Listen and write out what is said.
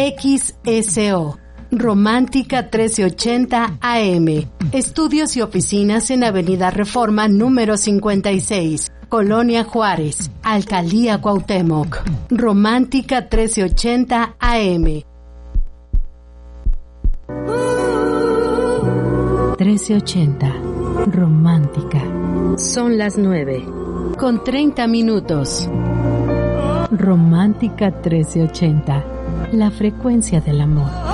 XSO. Romántica 1380 AM. Estudios y oficinas en Avenida Reforma número 56, Colonia Juárez, Alcaldía Cuauhtémoc. Romántica 1380 AM. 1380. Romántica. Son las 9:30. Romántica 1380. La frecuencia del amor.